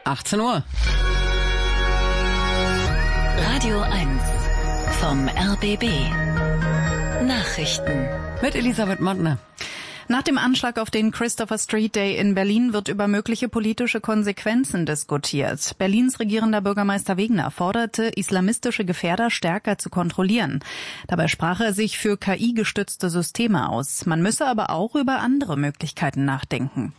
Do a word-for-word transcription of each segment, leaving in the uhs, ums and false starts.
achtzehn Uhr. Radio eins vom R B B. Nachrichten. Mit Elisabeth Mottner. Nach dem Anschlag auf den Christopher Street Day in Berlin wird über mögliche politische Konsequenzen diskutiert. Berlins regierender Bürgermeister Wegner forderte, islamistische Gefährder stärker zu kontrollieren. Dabei sprach er sich für K I-gestützte Systeme aus. Man müsse aber auch über andere Möglichkeiten nachdenken.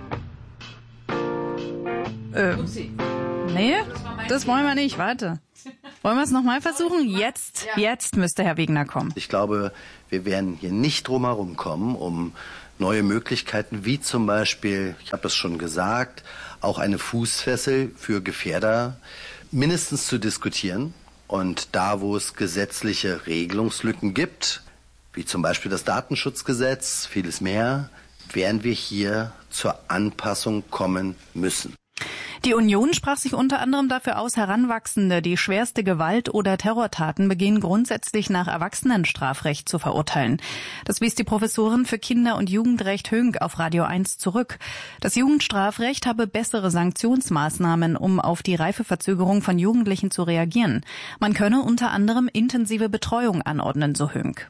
Äh, nee, das wollen wir nicht. Warte. Wollen wir es nochmal versuchen? Jetzt, jetzt müsste Herr Wegner kommen. Ich glaube, wir werden hier nicht drum herum kommen, um neue Möglichkeiten, wie zum Beispiel, ich habe das schon gesagt, auch eine Fußfessel für Gefährder mindestens zu diskutieren. Und da, wo es gesetzliche Regelungslücken gibt, wie zum Beispiel das Datenschutzgesetz, vieles mehr, werden wir hier zur Anpassung kommen müssen. Die Union sprach sich unter anderem dafür aus, Heranwachsende, die schwerste Gewalt oder Terrortaten begehen, grundsätzlich nach Erwachsenenstrafrecht zu verurteilen. Das wies die Professorin für Kinder- und Jugendrecht Höhnk auf Radio eins zurück. Das Jugendstrafrecht habe bessere Sanktionsmaßnahmen, um auf die Reifeverzögerung von Jugendlichen zu reagieren. Man könne unter anderem intensive Betreuung anordnen, so Höhnk.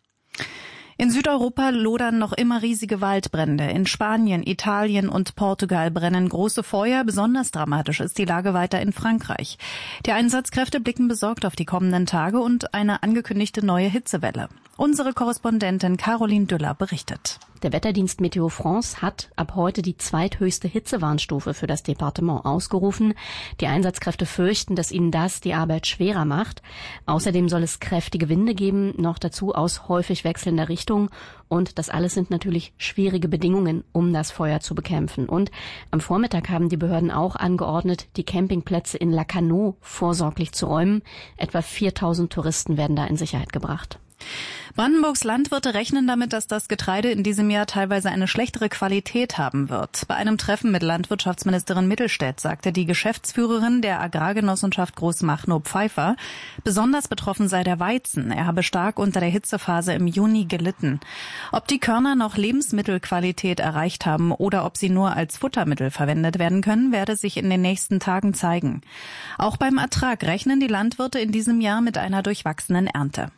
In Südeuropa lodern noch immer riesige Waldbrände. In Spanien, Italien und Portugal brennen große Feuer. Besonders dramatisch ist die Lage weiter in Frankreich. Die Einsatzkräfte blicken besorgt auf die kommenden Tage und eine angekündigte neue Hitzewelle. Unsere Korrespondentin Caroline Düller berichtet. Der Wetterdienst Meteo France hat ab heute die zweithöchste Hitzewarnstufe für das Departement ausgerufen. Die Einsatzkräfte fürchten, dass ihnen das die Arbeit schwerer macht. Außerdem soll es kräftige Winde geben, noch dazu aus häufig wechselnder Richtung. Und das alles sind natürlich schwierige Bedingungen, um das Feuer zu bekämpfen. Und am Vormittag haben die Behörden auch angeordnet, die Campingplätze in Lacanau vorsorglich zu räumen. Etwa viertausend Touristen werden da in Sicherheit gebracht. Brandenburgs Landwirte rechnen damit, dass das Getreide in diesem Jahr teilweise eine schlechtere Qualität haben wird. Bei einem Treffen mit Landwirtschaftsministerin Mittelstädt sagte die Geschäftsführerin der Agrargenossenschaft Großmachnow-Pfeiffer, besonders betroffen sei der Weizen. Er habe stark unter der Hitzephase im Juni gelitten. Ob die Körner noch Lebensmittelqualität erreicht haben oder ob sie nur als Futtermittel verwendet werden können, werde sich in den nächsten Tagen zeigen. Auch beim Ertrag rechnen die Landwirte in diesem Jahr mit einer durchwachsenen Ernte.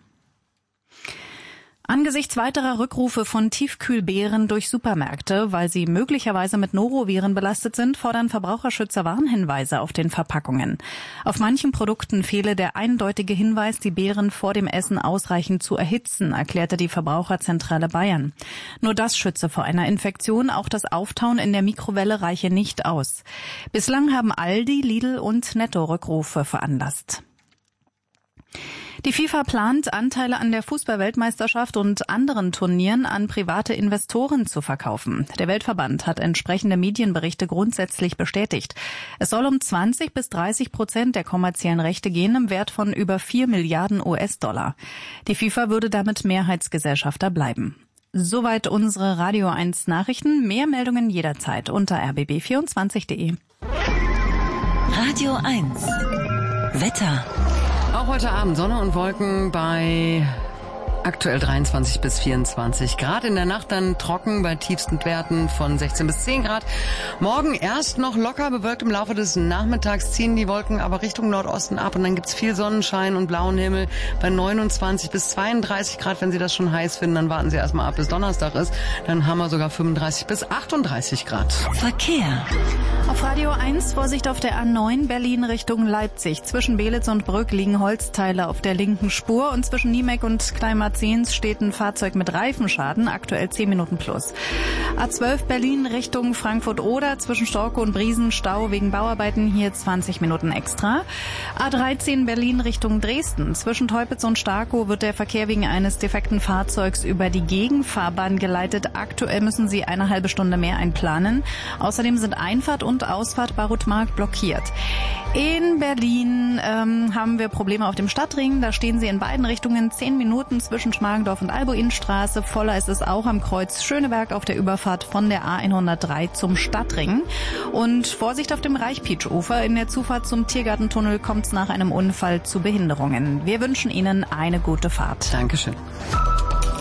Angesichts weiterer Rückrufe von Tiefkühlbeeren durch Supermärkte, weil sie möglicherweise mit Noroviren belastet sind, fordern Verbraucherschützer Warnhinweise auf den Verpackungen. Auf manchen Produkten fehle der eindeutige Hinweis, die Beeren vor dem Essen ausreichend zu erhitzen, erklärte die Verbraucherzentrale Bayern. Nur das schütze vor einer Infektion, auch das Auftauen in der Mikrowelle reiche nicht aus. Bislang haben Aldi, Lidl und Netto Rückrufe veranlasst. Die FIFA plant, Anteile an der Fußball-Weltmeisterschaft und anderen Turnieren an private Investoren zu verkaufen. Der Weltverband hat entsprechende Medienberichte grundsätzlich bestätigt. Es soll um zwanzig bis dreißig Prozent der kommerziellen Rechte gehen, im Wert von über vier Milliarden U S-Dollar. Die FIFA würde damit Mehrheitsgesellschafter bleiben. Soweit unsere Radio eins Nachrichten. Mehr Meldungen jederzeit unter r b b vierundzwanzig punkt de. Radio eins Wetter. Auch heute Abend Sonne und Wolken bei aktuell dreiundzwanzig bis vierundzwanzig Grad. In der Nacht dann trocken bei tiefsten Werten von sechzehn bis zehn Grad. Morgen erst noch locker bewölkt, im Laufe des Nachmittags ziehen die Wolken aber Richtung Nordosten ab und dann gibt's viel Sonnenschein und blauen Himmel bei neunundzwanzig bis zweiunddreißig Grad. Wenn Sie das schon heiß finden, dann warten Sie erstmal ab, bis Donnerstag ist. Dann haben wir sogar fünfunddreißig bis achtunddreißig Grad. Verkehr. Auf Radio eins Vorsicht auf der A neun Berlin Richtung Leipzig. Zwischen Belitz und Brück liegen Holzteile auf der linken Spur und zwischen Niemek und Kleinmarzens steht ein Fahrzeug mit Reifenschaden, aktuell zehn Minuten plus. A zwölf Berlin Richtung Frankfurt-Oder, zwischen Storke und Briesen Stau wegen Bauarbeiten, hier zwanzig Minuten extra. A dreizehn Berlin Richtung Dresden, zwischen Teupitz und Starkow wird der Verkehr wegen eines defekten Fahrzeugs über die Gegenfahrbahn geleitet. Aktuell müssen Sie eine halbe Stunde mehr einplanen. Außerdem sind Einfahrt und Ausfahrt Barutmarkt blockiert. In Berlin ähm, haben wir Probleme auf dem Stadtring. Da stehen Sie in beiden Richtungen zehn Minuten zwischen Schmargendorf und Albo-Innenstraße. Voller ist es auch am Kreuz Schöneberg auf der Überfahrt von der A hundertdrei zum Stadtring. Und Vorsicht auf dem Reichpietsch-Ufer. In der Zufahrt zum Tiergartentunnel kommt es nach einem Unfall zu Behinderungen. Wir wünschen Ihnen eine gute Fahrt. Dankeschön.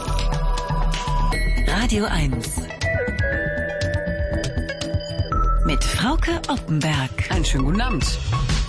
Radio eins. mit Frauke Oppenberg. Einen schönen guten Abend.